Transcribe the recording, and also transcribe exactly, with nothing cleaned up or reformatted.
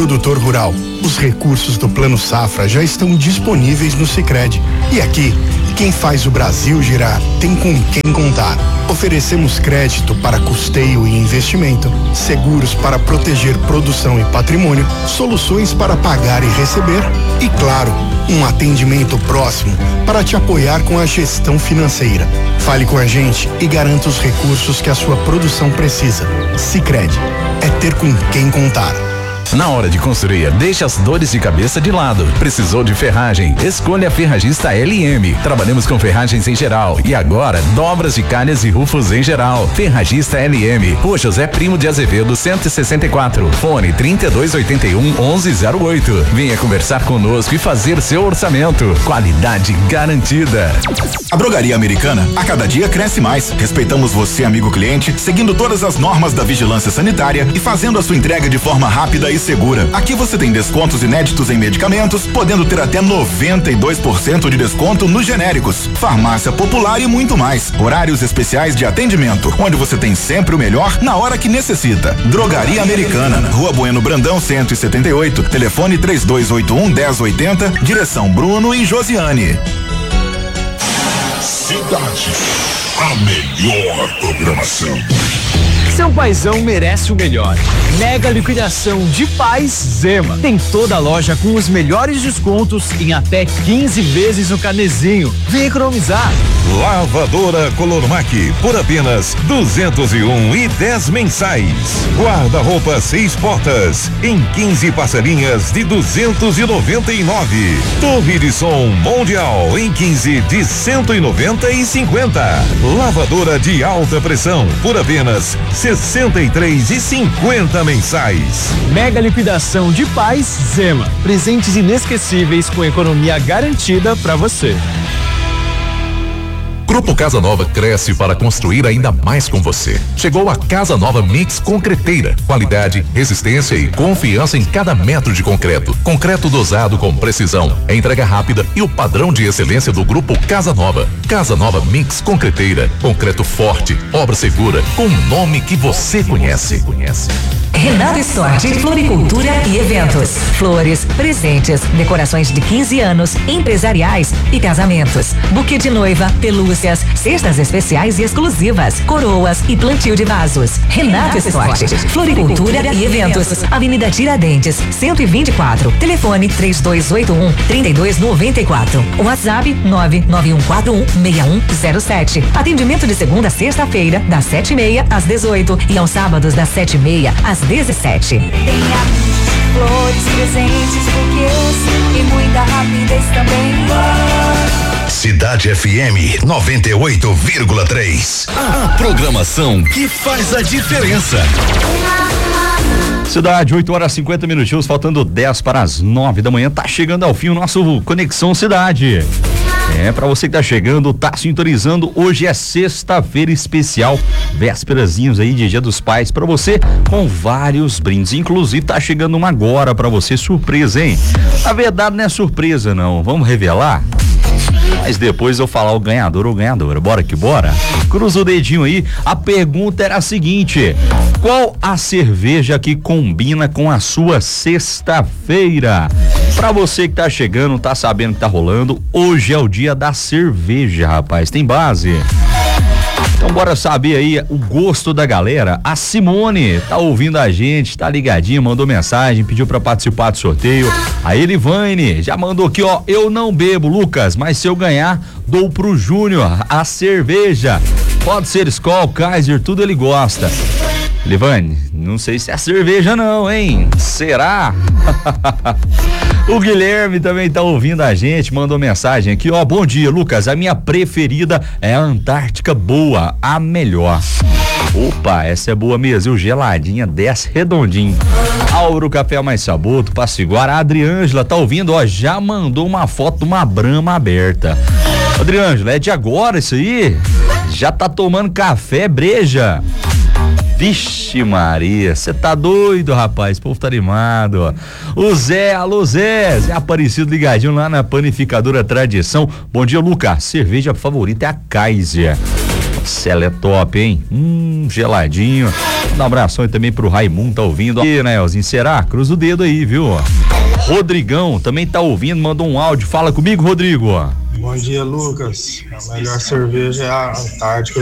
Produtor rural, os recursos do Plano Safra já estão disponíveis no Sicredi. E aqui, quem faz o Brasil girar tem com quem contar. Oferecemos crédito para custeio e investimento, seguros para proteger produção e patrimônio, soluções para pagar e receber e, claro, um atendimento próximo para te apoiar com a gestão financeira. Fale com a gente e garanta os recursos que a sua produção precisa. Sicredi, é ter com quem contar. Na hora de construir, deixa as dores de cabeça de lado. Precisou de ferragem? Escolha a Ferragista L M. Trabalhamos com ferragens em geral e agora dobras de calhas e rufos em geral. Ferragista L M. Rua José Primo de Azevedo, cento e sessenta e quatro. Fone trinta e dois oitenta e um, onze zero oito. Venha conversar conosco e fazer seu orçamento. Qualidade garantida. A Drogaria Americana a cada dia cresce mais. Respeitamos você, amigo cliente, seguindo todas as normas da vigilância sanitária e fazendo a sua entrega de forma rápida e segura. Aqui você tem descontos inéditos em medicamentos, podendo ter até noventa e dois por cento de desconto nos genéricos, farmácia popular e muito mais. Horários especiais de atendimento, onde você tem sempre o melhor na hora que necessita. Drogaria Americana, Rua Bueno Brandão cento e setenta e oito, telefone três dois oito um, dez oitenta, direção Bruno e Josiane. Cidade, a melhor programação. Seu paizão merece o melhor. Mega liquidação de Paz Zema. Tem toda a loja com os melhores descontos em até quinze vezes no carnezinho. Vem economizar. Lavadora Colormac por apenas duzentos e um e dez mensais. Guarda-roupa seis portas em quinze parcelinhas de duzentos e noventa e nove. Torre de som Mundial em quinze de cento e noventa e cinquenta. Lavadora de alta pressão por apenas sessenta e três e cinquenta mensais. Mega liquidação de Paz Zema. Presentes inesquecíveis com economia garantida para você. Grupo Casa Nova cresce para construir ainda mais com você. Chegou a Casa Nova Mix Concreteira. Qualidade, resistência e confiança em cada metro de concreto. Concreto dosado com precisão, entrega rápida e o padrão de excelência do Grupo Casa Nova. Casa Nova Mix Concreteira. Concreto forte, obra segura, com o nome que você conhece. Renato Stort, floricultura e eventos. Flores, presentes, decorações de quinze anos, empresariais e casamentos. Buquê de noiva, pelúcias, cestas especiais e exclusivas, coroas e plantio de vasos. Renato Stort, floricultura e eventos. Avenida Tiradentes, cento e vinte e quatro. Telefone três dois oito um, três dois nove quatro. WhatsApp nove nove um quatro um, seis um zero sete. Atendimento de segunda a sexta-feira, das sete e meia às dezoito e aos sábados das sete e meia às dezessete. Tem amigos, flores, presentes, buquês e muita rapidez também. Cidade F M noventa e oito vírgula três. A programação que faz a diferença. Cidade, oito horas e cinquenta minutinhos, faltando dez para as nove da manhã. Tá chegando ao fim o nosso Conexão Cidade. É, pra você que tá chegando, tá sintonizando, hoje é sexta-feira especial, vésperazinhos aí de Dia dos Pais pra você, com vários brindes, inclusive tá chegando uma agora pra você, surpresa, hein? Na verdade não é surpresa não, vamos revelar? Mas depois eu falar o ganhador ou ganhadora, bora que bora? Cruza o dedinho aí, a pergunta era a seguinte: qual a cerveja que combina com a sua sexta-feira? Pra você que tá chegando, tá sabendo que tá rolando, hoje é o dia da cerveja, rapaz, tem base? Então bora saber aí o gosto da galera. A Simone tá ouvindo a gente, tá ligadinha, mandou mensagem, pediu pra participar do sorteio. A Elivane já mandou aqui, ó, eu não bebo, Lucas, mas se eu ganhar, dou pro Júnior a cerveja. Pode ser Skol, Kaiser, tudo ele gosta. Elivane, não sei se é cerveja não, hein? Será? O Guilherme também tá ouvindo a gente, mandou mensagem aqui, ó, bom dia, Lucas, a minha preferida é a Antártica Boa, a melhor. Opa, essa é boa mesmo, geladinha, desce redondinho. Auro Café Mais Sabor, Passo Iguara, a Adriângela tá ouvindo, ó, já mandou uma foto de uma Brahma aberta. Adriângela, é de agora isso aí? Já tá tomando café, breja? Vixe Maria, você tá doido, rapaz, o povo tá animado, ó. O Zé, alô Zé, Zé Aparecido ligadinho lá na Panificadora Tradição. Bom dia, Lucas, cerveja favorita é a Kaiser. Cela é top, hein? Hum, geladinho. Um abração aí também pro Raimundo, tá ouvindo. E, né, Elzinho, será? Cruza o dedo aí, viu? Rodrigão também tá ouvindo, mandou um áudio. Fala comigo, Rodrigo. Bom dia, Lucas. A melhor cerveja é a Antártica